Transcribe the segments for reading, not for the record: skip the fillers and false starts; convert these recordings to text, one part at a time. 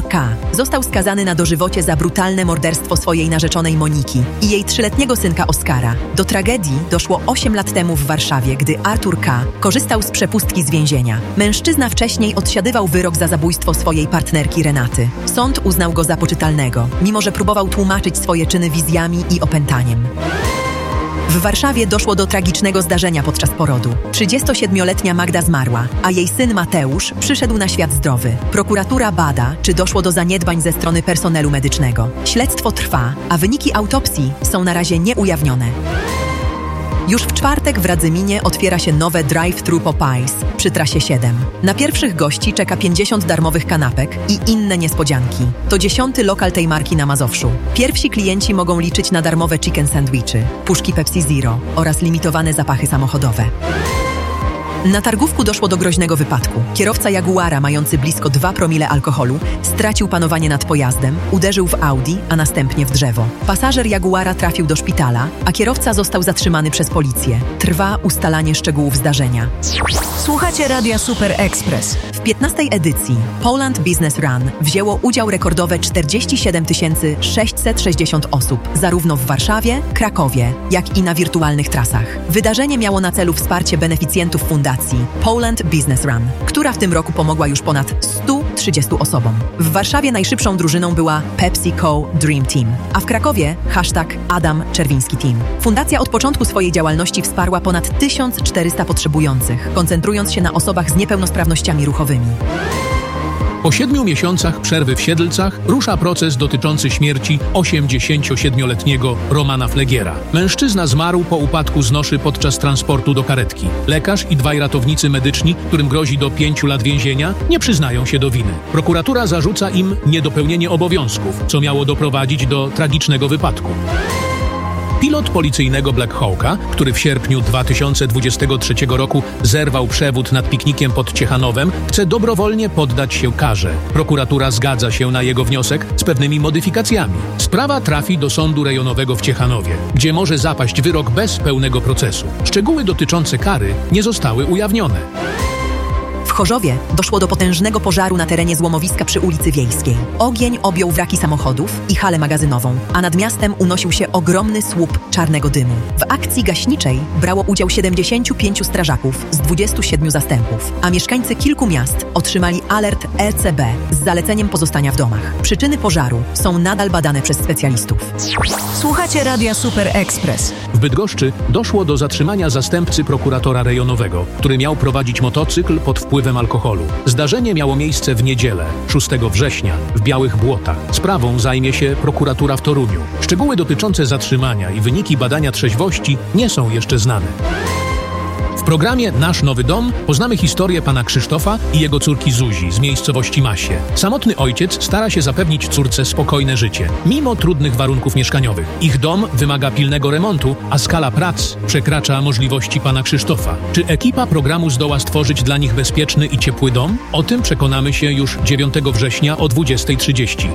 Artur K. został skazany na dożywocie za brutalne morderstwo swojej narzeczonej Moniki i jej 3-letniego synka Oskara. Do tragedii doszło 8 lat temu w Warszawie, gdy Artur K. korzystał z przepustki z więzienia. Mężczyzna wcześniej odsiadywał wyrok za zabójstwo swojej partnerki Renaty. Sąd uznał go za poczytalnego, mimo że próbował tłumaczyć swoje czyny wizjami i opętaniem. W Warszawie doszło do tragicznego zdarzenia podczas porodu. 37-letnia Magda zmarła, a jej syn Mateusz przyszedł na świat zdrowy. Prokuratura bada, czy doszło do zaniedbań ze strony personelu medycznego. Śledztwo trwa, a wyniki autopsji są na razie nieujawnione. Już w czwartek w Radzyminie otwiera się nowe drive-thru Popeyes przy trasie 7. Na pierwszych gości czeka 50 darmowych kanapek i inne niespodzianki. To 10. lokal tej marki na Mazowszu. Pierwsi klienci mogą liczyć na darmowe chicken sandwichy, puszki Pepsi Zero oraz limitowane zapachy samochodowe. Na targówku doszło do groźnego wypadku. Kierowca Jaguara mający blisko 2 promile alkoholu stracił panowanie nad pojazdem, uderzył w Audi, a następnie w drzewo. Pasażer Jaguara trafił do szpitala, a kierowca został zatrzymany przez policję. Trwa ustalanie szczegółów zdarzenia. Słuchacie Radia Super Express. W 15. edycji Poland Business Run wzięło udział rekordowe 47 660 osób, zarówno w Warszawie, Krakowie, jak i na wirtualnych trasach. Wydarzenie miało na celu wsparcie beneficjentów fundacji Poland Business Run, która w tym roku pomogła już ponad 130 osobom. W Warszawie najszybszą drużyną była PepsiCo Dream Team, a w Krakowie #Adam Czerwiński Team. Fundacja od początku swojej działalności wsparła ponad 1400 potrzebujących, koncentrując się na osobach z niepełnosprawnościami ruchowymi. Po 7 miesiącach przerwy w Siedlcach rusza proces dotyczący śmierci 87-letniego Romana Flegiera. Mężczyzna zmarł po upadku z noszy podczas transportu do karetki. Lekarz i 2 ratownicy medyczni, którym grozi do 5 lat więzienia, nie przyznają się do winy. Prokuratura zarzuca im niedopełnienie obowiązków, co miało doprowadzić do tragicznego wypadku. Pilot policyjnego Black Hawka, który w sierpniu 2023 roku zerwał przewód nad piknikiem pod Ciechanowem, chce dobrowolnie poddać się karze. Prokuratura zgadza się na jego wniosek z pewnymi modyfikacjami. Sprawa trafi do sądu rejonowego w Ciechanowie, gdzie może zapaść wyrok bez pełnego procesu. Szczegóły dotyczące kary nie zostały ujawnione. W Chorzowie doszło do potężnego pożaru na terenie złomowiska przy ulicy Wiejskiej. Ogień objął wraki samochodów i halę magazynową, a nad miastem unosił się ogromny słup czarnego dymu. W akcji gaśniczej brało udział 75 strażaków z 27 zastępów, a mieszkańcy kilku miast otrzymali alert ECB z zaleceniem pozostania w domach. Przyczyny pożaru są nadal badane przez specjalistów. Słuchacie Radia Super Express. W Bydgoszczy doszło do zatrzymania zastępcy prokuratora rejonowego, który miał prowadzić motocykl pod wpływem alkoholu. Zdarzenie miało miejsce w niedzielę, 6 września, w Białych Błotach. Sprawą zajmie się prokuratura w Toruniu. Szczegóły dotyczące zatrzymania i wyniki badania trzeźwości nie są jeszcze znane. W programie Nasz Nowy Dom poznamy historię pana Krzysztofa i jego córki Zuzi z miejscowości Masie. Samotny ojciec stara się zapewnić córce spokojne życie, mimo trudnych warunków mieszkaniowych. Ich dom wymaga pilnego remontu, a skala prac przekracza możliwości pana Krzysztofa. Czy ekipa programu zdoła stworzyć dla nich bezpieczny i ciepły dom? O tym przekonamy się już 9 września o 20:30.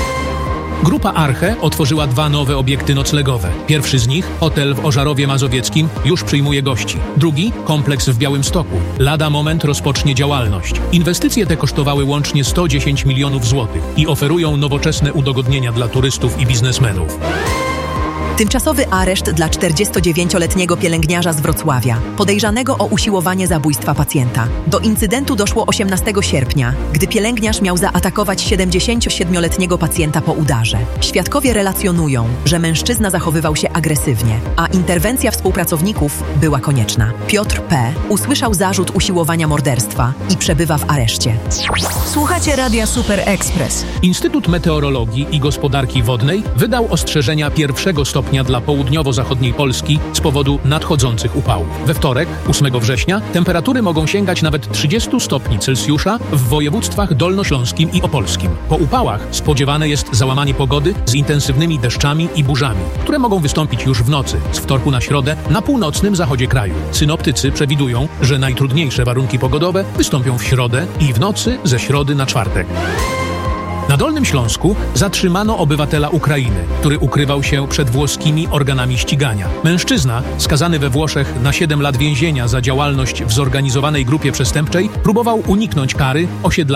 Grupa Arche otworzyła 2 nowe obiekty noclegowe. Pierwszy z nich, hotel w Ożarowie Mazowieckim, już przyjmuje gości. Drugi, kompleks w Białymstoku. Lada moment rozpocznie działalność. Inwestycje te kosztowały łącznie 110 milionów złotych i oferują nowoczesne udogodnienia dla turystów i biznesmenów. Tymczasowy areszt dla 49-letniego pielęgniarza z Wrocławia, podejrzanego o usiłowanie zabójstwa pacjenta. Do incydentu doszło 18 sierpnia, gdy pielęgniarz miał zaatakować 77-letniego pacjenta po udarze. Świadkowie relacjonują, że mężczyzna zachowywał się agresywnie, a interwencja współpracowników była konieczna. Piotr P. usłyszał zarzut usiłowania morderstwa i przebywa w areszcie. Słuchacie Radia Super Express. Instytut Meteorologii i Gospodarki Wodnej wydał ostrzeżenia 1. stopnia dla południowo-zachodniej Polski z powodu nadchodzących upałów. We wtorek, 8 września, temperatury mogą sięgać nawet 30 stopni Celsjusza w województwach dolnośląskim i opolskim. Po upałach spodziewane jest załamanie pogody z intensywnymi deszczami i burzami, które mogą wystąpić już w nocy, z wtorku na środę, na północnym zachodzie kraju. Synoptycy przewidują, że najtrudniejsze warunki pogodowe wystąpią w środę i w nocy ze środy na czwartek. Na Dolnym Śląsku zatrzymano obywatela Ukrainy, który ukrywał się przed włoskimi organami ścigania. Mężczyzna, skazany we Włoszech na 7 lat więzienia za działalność w zorganizowanej grupie przestępczej, próbował uniknąć kary, osiedlając